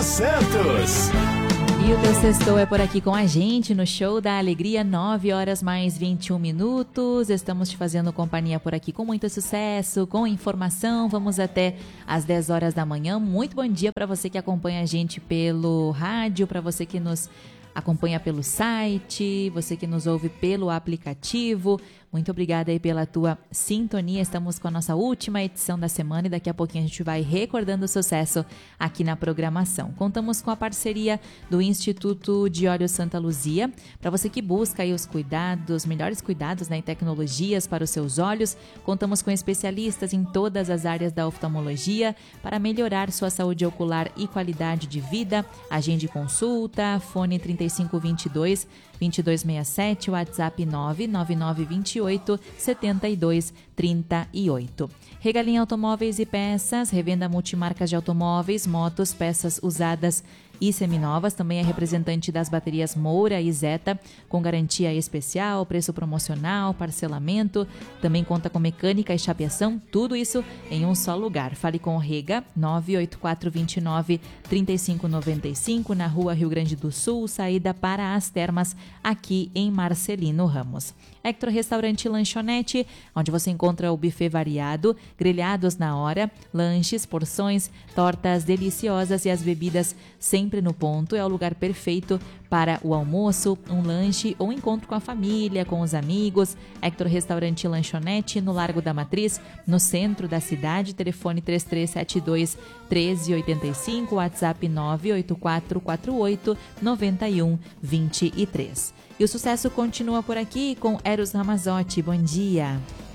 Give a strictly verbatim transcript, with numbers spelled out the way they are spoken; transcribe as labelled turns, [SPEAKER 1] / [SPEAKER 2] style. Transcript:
[SPEAKER 1] Santos.
[SPEAKER 2] E o teu sextou é por aqui com a gente no Show da Alegria, nove horas mais vinte e um minutos. Estamos te fazendo companhia por aqui com muito sucesso, com informação. Vamos até às dez horas da manhã. Muito bom dia para você que acompanha a gente pelo rádio, para você que nos acompanha pelo site, você que nos ouve pelo aplicativo. Muito obrigada aí pela tua sintonia. Estamos com a nossa última edição da semana e daqui a pouquinho a gente vai recordando o sucesso aqui na programação. Contamos com a parceria do Instituto de Olhos Santa Luzia. Para você que busca aí os cuidados, melhores cuidados, né, e tecnologias para os seus olhos, contamos com especialistas em todas as áreas da oftalmologia para melhorar sua saúde ocular e qualidade de vida. Agende consulta, fone trinta e cinco, vinte e dois, vinte e dois sessenta e sete, WhatsApp nove nove nove, vinte e oito, setenta e dois, trinta e oito. Regalinha Automóveis e Peças, revenda multimarcas de automóveis, motos, peças usadas e seminovas. Também é representante das baterias Moura e Zeta, com garantia especial, preço promocional, parcelamento. Também conta com mecânica e chapeação, tudo isso em um só lugar. Fale com o Rega, nove oito quatro, dois nove, três cinco nove cinco, na Rua Rio Grande do Sul, saída para as Termas, aqui em Marcelino Ramos. Hector Restaurante e Lanchonete, onde você encontra o buffet variado, grelhados na hora, lanches, porções, tortas deliciosas e as bebidas sempre no ponto. É o lugar perfeito para o almoço, um lanche ou encontro com a família, com os amigos. Hector Restaurante e Lanchonete, no Largo da Matriz, no centro da cidade. Telefone três três sete dois, um três oito cinco, WhatsApp nove oito quatro quatro oito, nove um dois três. E o sucesso continua por aqui com Eros Ramazotti. Bom dia.